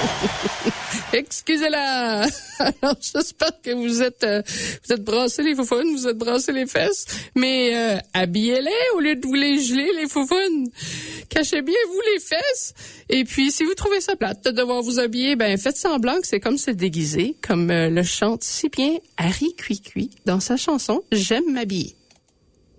Excusez-la. Alors, j'espère que vous êtes brassés les foufounes, vous êtes brassés les fesses, mais habillez-les au lieu de vous les geler, les foufounes. Cachez bien, vous, les fesses. Et puis, si vous trouvez ça plate de devoir vous habiller, ben faites semblant que c'est comme se déguiser, comme le chante si bien Harry Cuicui dans sa chanson « J'aime m'habiller ».